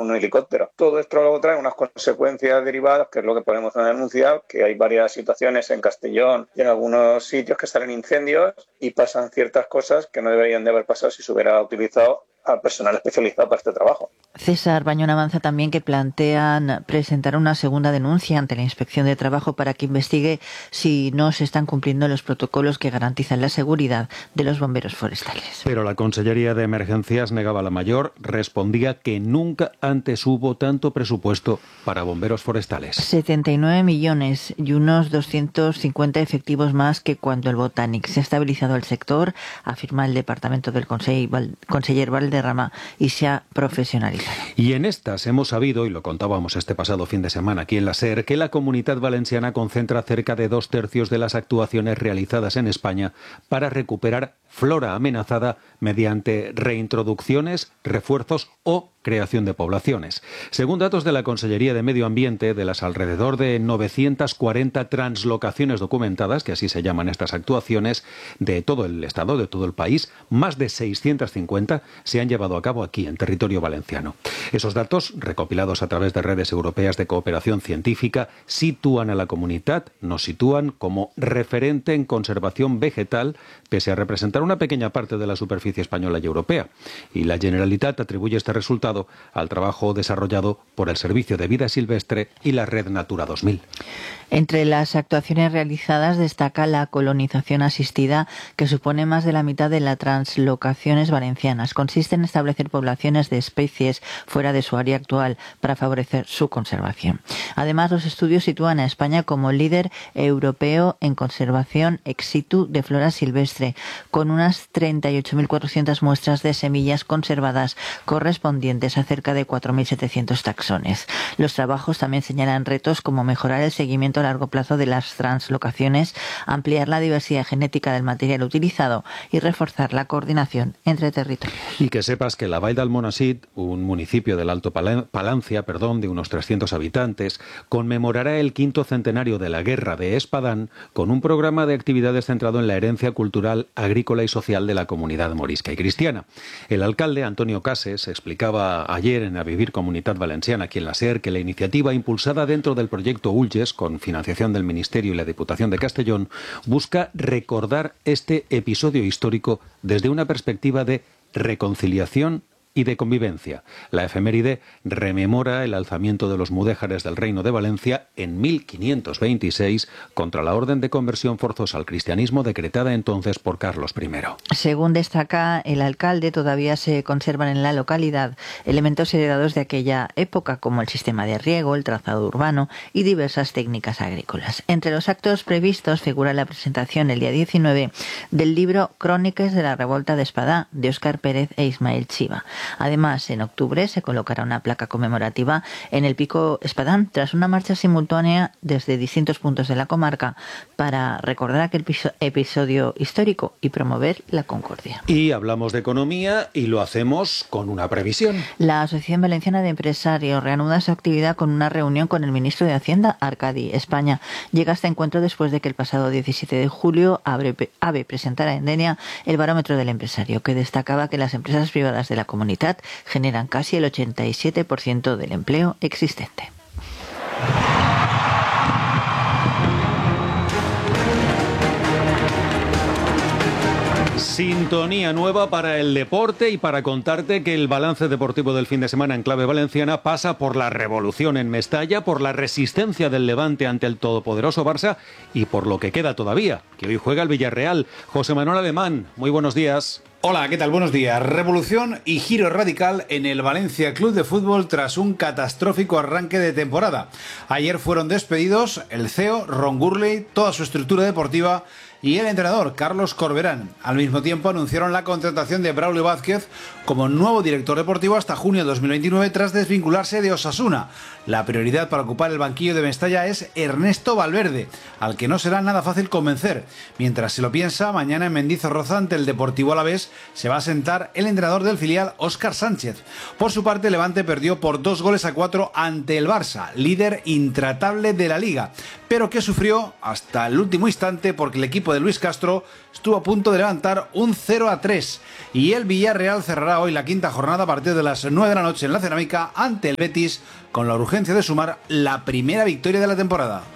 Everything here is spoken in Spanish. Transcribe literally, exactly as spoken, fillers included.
con un helicóptero. Todo esto luego trae unas consecuencias derivadas, que es lo que ponemos en la denuncia, que hay varias situaciones en Castellón y en algunos sitios que salen incendios y pasan ciertas cosas que no deberían de haber pasado si se hubiera utilizado al personal especializado para este trabajo. César Bañón avanza también que plantean presentar una segunda denuncia ante la Inspección de Trabajo para que investigue si no se están cumpliendo los protocolos que garantizan la seguridad de los bomberos forestales. Pero la Consellería de Emergencias negaba la mayor, respondía que nunca antes hubo tanto presupuesto para bomberos forestales. setenta y nueve millones y unos doscientos cincuenta efectivos más que cuando el Botànic. Se ha estabilizado el sector, afirma el departamento del conseller Valderrama, y se ha profesionalizado. Y en estas hemos sabido, y lo contábamos este pasado fin de semana aquí en la SER, que la Comunidad Valenciana concentra cerca de dos tercios de las actuaciones realizadas en España para recuperar flora amenazada mediante reintroducciones, refuerzos o creación de poblaciones. Según datos de la Consellería de Medio Ambiente, de las alrededor de novecientas cuarenta translocaciones documentadas, que así se llaman estas actuaciones, de todo el Estado, de todo el país, más de seiscientas cincuenta se han llevado a cabo aquí, en territorio valenciano. Esos datos, recopilados a través de redes europeas de cooperación científica, sitúan a la comunidad, nos sitúan como referente en conservación vegetal, pese a representar una pequeña parte de la superficie española y europea. Y la Generalitat atribuye este resultado al trabajo desarrollado por el Servicio de Vida Silvestre y la Red Natura dos mil. Entre las actuaciones realizadas destaca la colonización asistida, que supone más de la mitad de las translocaciones valencianas. Consiste en establecer poblaciones de especies fuera de su área actual para favorecer su conservación. Además, los estudios sitúan a España como líder europeo en conservación ex situ de flora silvestre, con unas treinta y ocho mil cuatrocientas muestras de semillas conservadas correspondientes a cerca de cuatro mil setecientos taxones. Los trabajos también señalan retos como mejorar el seguimiento a largo plazo de las translocaciones, ampliar la diversidad genética del material utilizado y reforzar la coordinación entre territorios. Y que sepas que la Vall d'Almonacid, un municipio del Alto Palancia, perdón, de unos trescientos habitantes, conmemorará el quinto centenario de la Guerra de Espadán con un programa de actividades centrado en la herencia cultural, agrícola y social de la comunidad morisca y cristiana. El alcalde, Antonio Cases, explicaba ayer en A Vivir Comunitat Valenciana, aquí en la SER, que la iniciativa impulsada dentro del proyecto Ulles, con financiación del Ministerio y la Diputación de Castellón, busca recordar este episodio histórico desde una perspectiva de reconciliación y de convivencia. La efeméride rememora el alzamiento de los mudéjares del Reino de Valencia en mil quinientos veintiséis contra la orden de conversión forzosa al cristianismo decretada entonces por Carlos primero. Según destaca el alcalde, todavía se conservan en la localidad elementos heredados de aquella época, como el sistema de riego, el trazado urbano y diversas técnicas agrícolas. Entre los actos previstos figura la presentación el día diecinueve del libro Crónicas de la Revolta de Espadá, de Óscar Pérez e Ismael Chiva. Además, en octubre se colocará una placa conmemorativa en el Pico Espadán tras una marcha simultánea desde distintos puntos de la comarca para recordar aquel episodio histórico y promover la concordia. Y hablamos de economía y lo hacemos con una previsión. La Asociación Valenciana de Empresarios reanuda su actividad con una reunión con el ministro de Hacienda, Arcadi España. Llega este encuentro después de que el pasado diecisiete de julio AVE presentara en Denia el barómetro del empresario, que destacaba que las empresas privadas de la comunidad generan casi el ochenta y siete por ciento del empleo existente. Sintonía nueva para el deporte y para contarte que el balance deportivo del fin de semana en clave valenciana pasa por la revolución en Mestalla, por la resistencia del Levante ante el todopoderoso Barça y por lo que queda todavía, que hoy juega el Villarreal. José Manuel Alemán, muy buenos días. Hola, ¿qué tal? Buenos días. Revolución y giro radical en el Valencia Club de Fútbol tras un catastrófico arranque de temporada. Ayer fueron despedidos el C E O, Ron Gurley, toda su estructura deportiva y el entrenador, Carlos Corberán. Al mismo tiempo anunciaron la contratación de Braulio Vázquez como nuevo director deportivo hasta junio de dos mil veintinueve tras desvincularse de Osasuna. La prioridad para ocupar el banquillo de Mestalla es Ernesto Valverde, al que no será nada fácil convencer. Mientras se lo piensa, mañana en Mendizorroza ante el Deportivo Alavés se va a sentar el entrenador del filial, Óscar Sánchez. Por su parte, Levante perdió por dos goles a cuatro ante el Barça, líder intratable de la Liga, pero que sufrió hasta el último instante porque el equipo de de Luis Castro estuvo a punto de levantar un cero a tres. Y el Villarreal cerrará hoy la quinta jornada a partir de las nueve de la noche en la Cerámica ante el Betis, con la urgencia de sumar la primera victoria de la temporada.